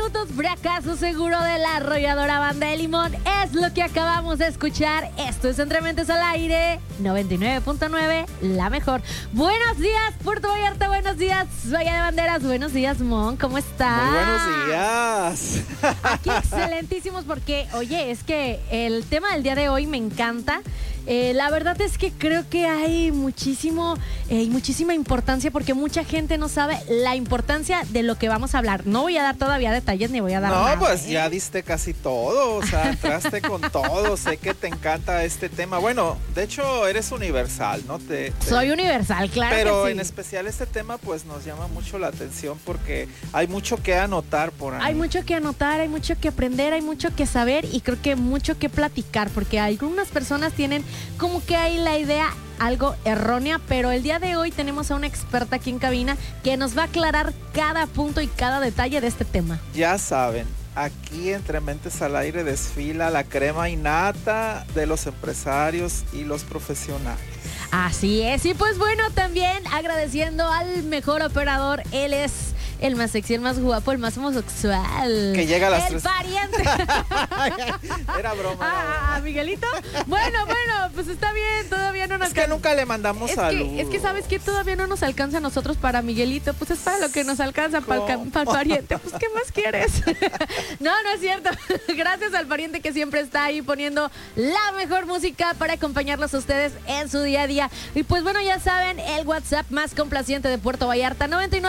minutos, fracaso seguro de la arrolladora Banda de Limón es lo que acabamos de escuchar. Esto es Entre Mentes al Aire, 99.9, la mejor. Buenos días, Puerto Vallarta, buenos días, Bahía de Banderas, buenos días, Mon, ¿cómo estás? Muy buenos días. Aquí excelentísimos porque, oye, es que el tema del día de hoy me encanta. La verdad es que creo que hay muchísima importancia porque mucha gente no sabe la importancia de lo que vamos a hablar. No voy a dar todavía detalles ni voy a dar nada. No, pues ya diste casi todo, o sea, entraste con todo, sé que te encanta este tema. Bueno, de hecho eres universal, ¿no? Soy universal, claro. Pero que sí. En especial este tema pues nos llama mucho la atención porque hay mucho que anotar por ahí. Hay mucho que anotar, hay mucho que aprender, hay mucho que saber y creo que mucho que platicar porque algunas personas tienen como que hay la idea algo errónea, pero el día de hoy tenemos a una experta aquí en cabina que nos va a aclarar cada punto y cada detalle de este tema. Ya saben, aquí Entre Mentes al Aire desfila la crema innata de los empresarios y los profesionales. Así es, y pues bueno, también agradeciendo al mejor operador, él es el más sexy, el más guapo, el más homosexual. Que llega a las 3. El pariente. Era broma. ¿A Miguelito? Bueno, pues está bien, todavía no nos alcanza. Es que nunca le mandamos saludos. Es que sabes que todavía no nos alcanza a nosotros para Miguelito, pues es para lo que nos alcanza para el pariente. Pues ¿qué más quieres? No es cierto. Gracias al pariente que siempre está ahí poniendo la mejor música para acompañarlos a ustedes en su día a día. Y pues bueno, ya saben, el WhatsApp más complaciente de Puerto Vallarta,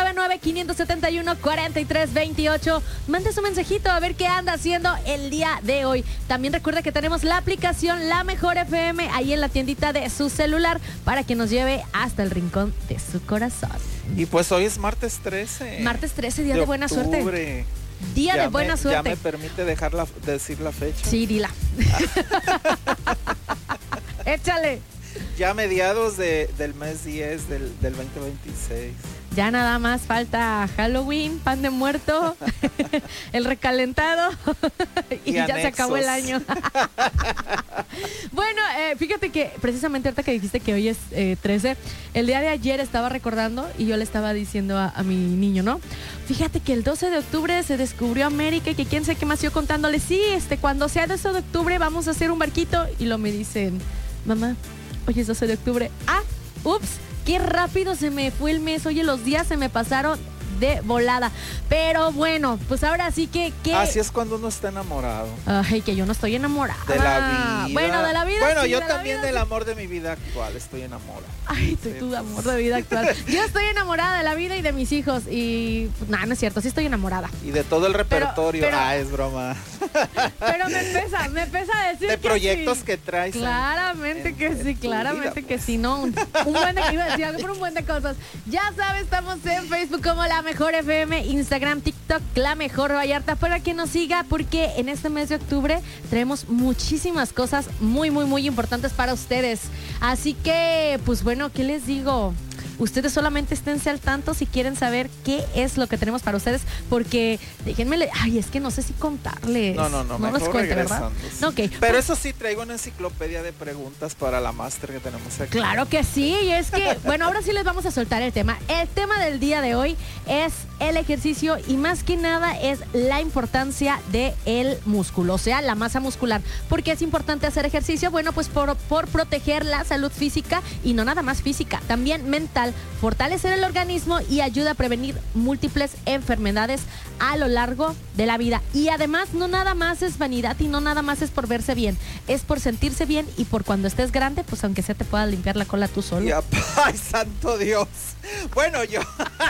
999-571-4328. Mande su mensajito a ver qué anda haciendo el día de hoy. También recuerda que tenemos la aplicación La Mejor FM ahí en la tiendita de su celular para que nos lleve hasta el rincón de su corazón. Y pues hoy es martes 13. Martes 13, día de buena suerte. Día de buena suerte. Ya me permite decir la fecha. Sí, dila. Échale. Ya mediados del mes 10 del 2026. Ya nada más falta Halloween, pan de muerto, el recalentado y ya se acabó el año. Bueno, fíjate que precisamente ahorita que dijiste que hoy es 13, el día de ayer estaba recordando y yo le estaba diciendo a mi niño, ¿no? Fíjate que el 12 de octubre se descubrió América y que quién sabe qué más, yo contándole, sí, cuando sea 12 de octubre vamos a hacer un barquito y lo me dicen, mamá, hoy es 12 de octubre. Ups. Qué rápido se me fue el mes. Oye, los días se me pasaron de volada. Pero bueno, pues ahora sí que... Así es cuando uno está enamorado. Ay, que yo no estoy enamorada. De la vida. Bueno, de la vida. Bueno, sí, yo también del amor de mi vida actual estoy enamorado. Ay, tu amor de vida actual. Yo estoy enamorada de la vida y de mis hijos. Y no es cierto, sí estoy enamorada. Y de todo el repertorio. Es broma. Pero me pesa decir de proyectos que traes. Claramente que sí, claramente que sí, ¿no? Un buen de, iba a decir algo, pero un buen de cosas. Ya sabes, estamos en Facebook como La Mejor FM, Instagram, TikTok, La Mejor Vallarta, para que nos siga, porque en este mes de octubre traemos muchísimas cosas muy, muy, muy importantes para ustedes. Así que, pues bueno, ¿qué les digo? Ustedes solamente esténse al tanto si quieren saber qué es lo que tenemos para ustedes, porque déjenme, es que no sé si contarles. No les cuente, ¿verdad? No, okay. Pero eso sí, traigo una enciclopedia de preguntas para la máster que tenemos aquí. Claro que sí, y es que, bueno, ahora sí les vamos a soltar el tema. El tema del día de hoy es el ejercicio y más que nada es la importancia del músculo, o sea, la masa muscular. ¿Por qué es importante hacer ejercicio? Bueno, pues por proteger la salud física y no nada más física, también mental, fortalecer el organismo y ayuda a prevenir múltiples enfermedades a lo largo de la vida. Y además no nada más es vanidad y no nada más es por verse bien, es por sentirse bien y por cuando estés grande, pues aunque sea te puedas limpiar la cola tú solo. ¡Ay, santo Dios! Bueno, yo...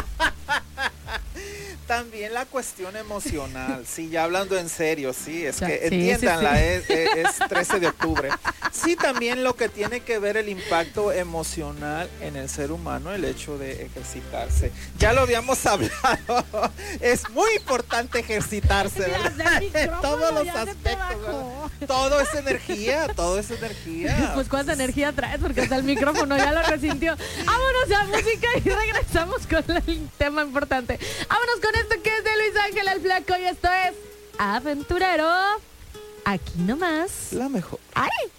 También la cuestión emocional, sí, ya hablando en serio, sí, es que entiéndanla, sí. Es 13 de octubre. Sí, también lo que tiene que ver el impacto emocional en el ser humano, el hecho de ejercitarse. Ya lo habíamos hablado, es muy importante ejercitarse, ¿verdad? En todos los aspectos, ¿verdad? Todo es energía, Pues ¿cuánta energía traes? Porque hasta el micrófono ya lo resintió. Vámonos a música y regresamos con el tema importante. Vámonos con esto que es de Luis Ángel el Flaco y esto es Aventurero. Aquí nomás. La mejor. ¡Ay!